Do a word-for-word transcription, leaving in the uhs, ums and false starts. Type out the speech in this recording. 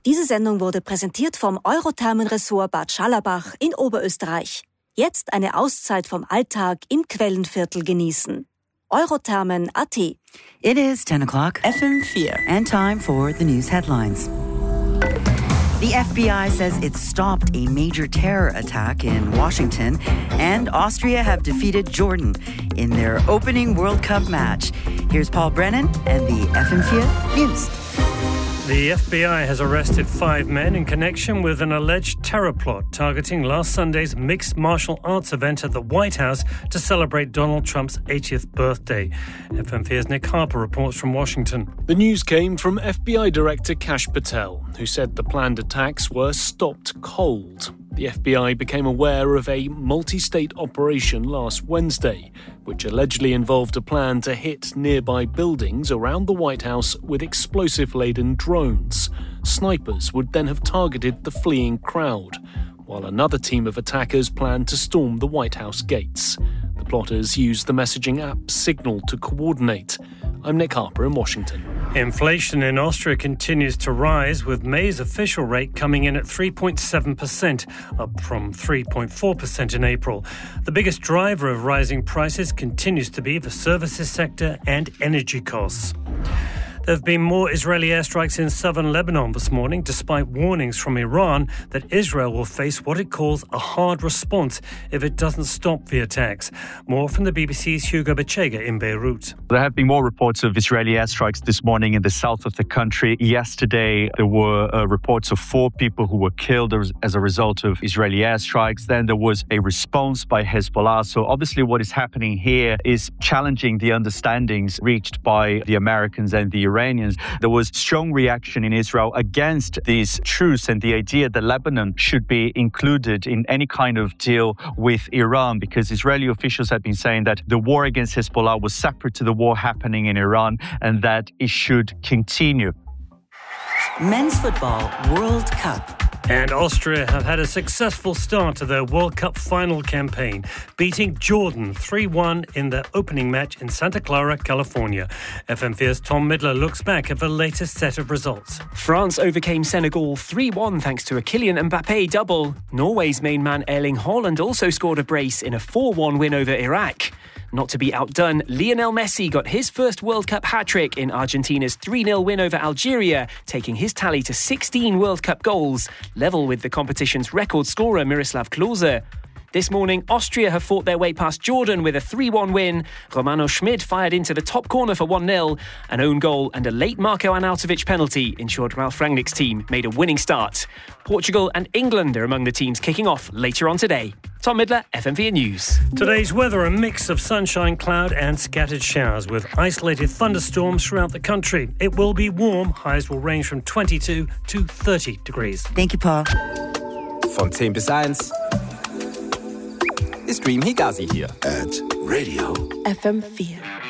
Diese Sendung wurde präsentiert vom Eurothermenressort Bad Schallerbach in Oberösterreich. Jetzt eine Auszeit vom Alltag im Quellenviertel genießen. Eurothermen Punkt a t. It is ten o'clock, F M four, and time for the news headlines. The F B I says it stopped a major terror attack in Washington, and Austria have defeated Jordan in their opening World Cup match. Here's Paul Brennan and the F M four News. The F B I has arrested five men in connection with an alleged terror plot targeting last Sunday's mixed martial arts event at the White House to celebrate Donald Trump's eightieth birthday. F M four's Nick Harper reports from Washington. The news came from F B I Director Kash Patel, who said the planned attacks were stopped cold. The F B I became aware of a multi-state operation last Wednesday, which allegedly involved a plan to hit nearby buildings around the White House with explosive-laden drones. Snipers would then have targeted the fleeing crowd, while another team of attackers planned to storm the White House gates. The plotters used the messaging app Signal to coordinate. I'm Nick Harper in Washington. Inflation in Austria continues to rise, with May's official rate coming in at three point seven percent, up from three point four percent in April. The biggest driver of rising prices continues to be the services sector and energy costs. There have been more Israeli airstrikes in southern Lebanon this morning, despite warnings from Iran that Israel will face what it calls a hard response if it doesn't stop the attacks. More from the B B C's Hugo Bechega in Beirut. There have been more reports of Israeli airstrikes this morning in the south of the country. Yesterday, there were uh, reports of four people who were killed as, as a result of Israeli airstrikes. Then there was a response by Hezbollah. So obviously what is happening here is challenging the understandings reached by the Americans and the Iranians. There was strong reaction in Israel against these truce and the idea that Lebanon should be included in any kind of deal with Iran, because Israeli officials have been saying that the war against Hezbollah was separate to the war happening in Iran and that it should continue. Men's Football World Cup. And Austria have had a successful start to their World Cup final campaign, beating Jordan three one in their opening match in Santa Clara, California. F M four's Tom Midler looks back at the latest set of results. France overcame Senegal three one thanks to a Kylian Mbappé double. Norway's main man Erling Haaland also scored a brace in a four one win over Iraq. Not to be outdone, Lionel Messi got his first World Cup hat-trick in Argentina's three nil win over Algeria, taking his tally to sixteen World Cup goals, level with the competition's record scorer Miroslav Klose. This morning, Austria have fought their way past Jordan with a three one win. Romano Schmid fired into the top corner for one nil. An own goal and a late Marko Arnautovic penalty ensured Ralf Rangnick's team made a winning start. Portugal and England are among the teams kicking off later on today. Tom Midler, F M four News. Today's weather, a mix of sunshine, cloud and scattered showers with isolated thunderstorms throughout the country. It will be warm. Highs will range from twenty-two to thirty degrees. Thank you, Paul. Von zehn bis eins ist Dream Higazi hier. At Radio F M four.